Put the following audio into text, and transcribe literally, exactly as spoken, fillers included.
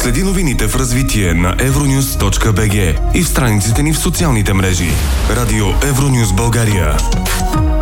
Следи новините в развитие на евронюс точка би джи и в страниците ни в социалните мрежи. Радио Евронюс България.